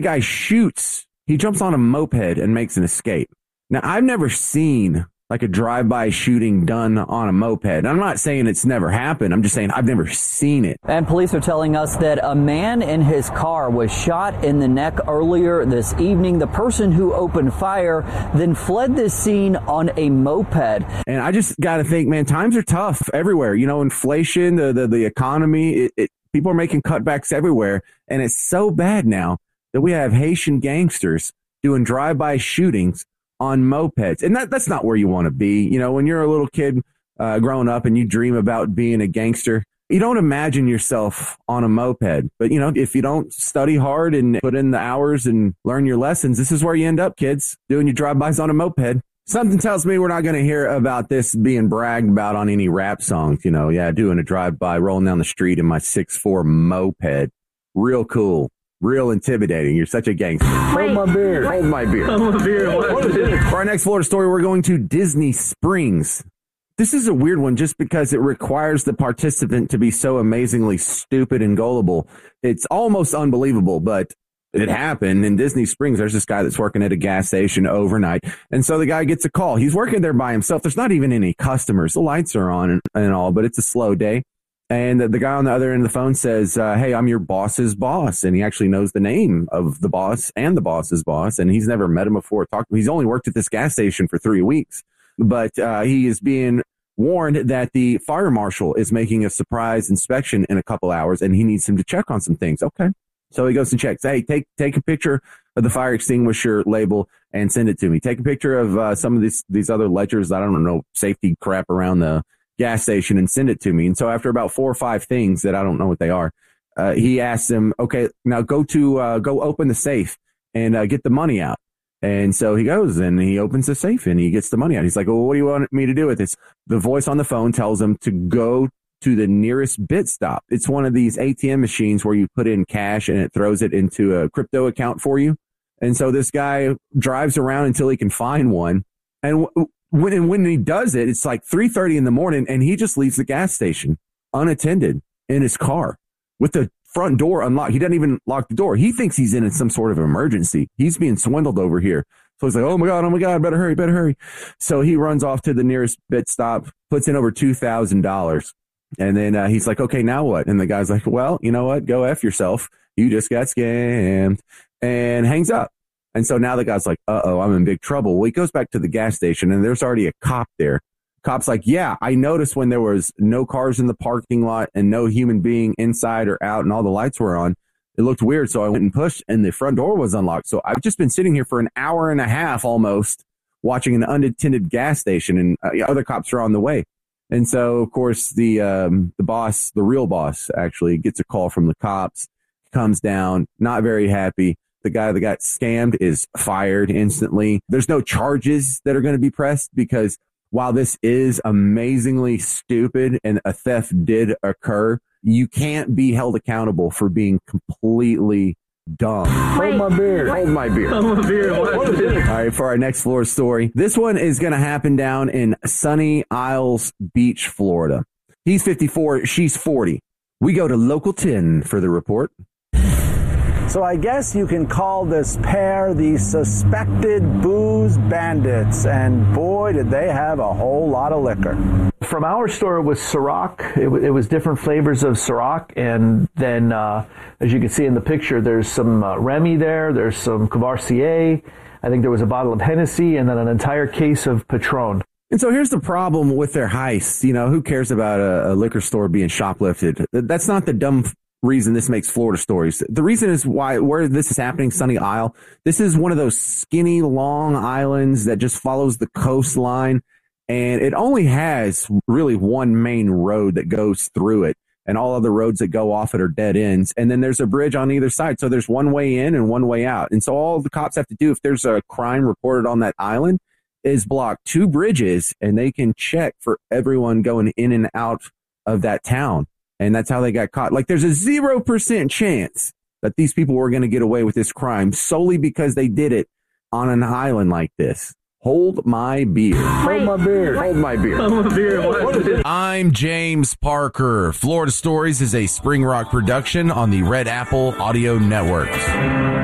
The guy shoots. He jumps on a moped and makes an escape. Now, I've never seen like a drive-by shooting done on a moped. I'm not saying it's never happened. I'm just saying I've never seen it. And police are telling us that a man in his car was shot in the neck earlier this evening. The person who opened fire then fled this scene on a moped. And I just got to think, man, times are tough everywhere. You know, inflation, the economy, people are making cutbacks everywhere. And it's so bad now that we have Haitian gangsters doing drive-by shootings on mopeds. And that's not where you want to be. You know, when you're a little kid growing up and you dream about being a gangster, you don't imagine yourself on a moped. But, you know, if you don't study hard and put in the hours and learn your lessons, this is where you end up, kids, doing your drive-bys on a moped. Something tells me we're not going to hear about this being bragged about on any rap songs. You know, yeah, doing a drive-by, rolling down the street in my 6'4" moped. Real cool. Real intimidating. You're such a gangster. Hold my beer. Hold my beer. Hold my beer. For our next Florida story, we're going to Disney Springs. This is a weird one just because it requires the participant to be so amazingly stupid and gullible. It's almost unbelievable, but it happened in Disney Springs. There's this guy that's working at a gas station overnight. And so the guy gets a call. He's working there by himself. There's not even any customers. The lights are on and all, but it's a slow day. And the guy on the other end of the phone says, hey, I'm your boss's boss. And he actually knows the name of the boss and the boss's boss. And he's never met him before. He's only worked at this gas station for 3 weeks. But he is being warned that the fire marshal is making a surprise inspection in a couple hours, and he needs him to check on some things. Okay. So he goes and checks. Hey, take a picture of the fire extinguisher label and send it to me. Take a picture of some of these other ledgers. I don't know, safety crap around the gas station and send it to me. And so after about 4 or 5 things that I don't know what they are, he asks him, okay, now go open the safe and get the money out. And so he goes and he opens the safe and he gets the money out. He's like, well, what do you want me to do with this? The voice on the phone tells him to go to the nearest bit stop. It's one of these ATM machines where you put in cash and it throws it into a crypto account for you. And so this guy drives around until he can find one. And when he does it, it's like 3:30 in the morning, and he just leaves the gas station unattended in his car with the front door unlocked. He doesn't even lock the door. He thinks he's in some sort of emergency. He's being swindled over here. So he's like, oh my God, better hurry. So he runs off to the nearest bit stop, puts in over $2,000. And then he's like, okay, now what? And the guy's like, well, you know what? Go F yourself. You just got scammed, and hangs up. And so now the guy's like, uh-oh, I'm in big trouble. Well, he goes back to the gas station, and there's already a cop there. Cop's like, yeah, I noticed when there was no cars in the parking lot and no human being inside or out and all the lights were on, it looked weird. So I went and pushed, and the front door was unlocked. So I've just been sitting here for an hour and a half almost watching an unattended gas station, and other cops are on the way. And so, of course, the boss, the real boss, actually gets a call from the cops, comes down, not very happy. The guy that got scammed is fired instantly. There's no charges that are going to be pressed because while this is amazingly stupid and a theft did occur, you can't be held accountable for being completely dumb. Hold my beer. Hold my beer. Hold my beer. All right, for our next Florida story. This one is going to happen down in Sunny Isles Beach, Florida. He's 54. She's 40. We go to Local 10 for the report. So I guess you can call this pair the suspected booze bandits. And boy, did they have a whole lot of liquor. From our store, it was Ciroc. It was different flavors of Ciroc. And then, as you can see in the picture, there's some Remy there. There's some Courvoisier. I think there was a bottle of Hennessy and then an entire case of Patron. And so here's the problem with their heists. You know, who cares about a liquor store being shoplifted? That's not the dumb reason this makes Florida stories. The reason is where this is happening, Sunny Isle. This is one of those skinny, long islands that just follows the coastline. And it only has really one main road that goes through it. And all other roads that go off it are dead ends. And then there's a bridge on either side. So there's one way in and one way out. And so all the cops have to do if there's a crime reported on that island is block 2 bridges, and they can check for everyone going in and out of that town. And that's how they got caught. Like, there's a 0% chance that these people were going to get away with this crime solely because they did it on an island like this. Hold my beer. Hold my beer. Hold my beer. Hold my beer. I'm James Parker. Florida Stories is a Spring Rock production on the Red Apple Audio Network.